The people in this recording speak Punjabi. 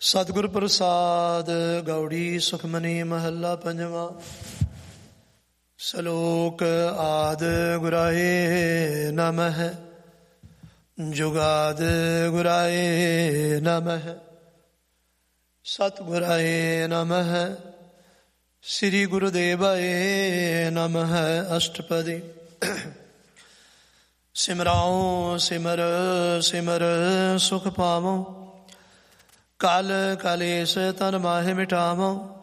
ਸਤਿਗੁਰ ਪ੍ਰਸਾਦ ਗੌੜੀ ਸੁਖਮਨੀ ਮਹੱਲਾ ਪੰਜਵਾਂ। ਸ਼ਲੋਕ ਆਦ ਗੁਰਾਏ ਨਮః ਜੁਗਾਦ ਗੁਰਾਏ ਨਮঃ ਸਤਿਗੁਰਾਏ ਨਮঃ ਸ੍ਰੀ ਗੁਰੂਦੇਵਾਏ ਨਮঃ। ਅਸ਼ਟਪਦੀ। ਸਿਮਰਾਉ ਸਿਮਰ ਸਿਮਰ ਸੁਖ ਪਾਵਉ ਕਲ ਕਲੇਸ਼ ਤਨ ਮਾਹਿ ਮਿਟਾਵਉ।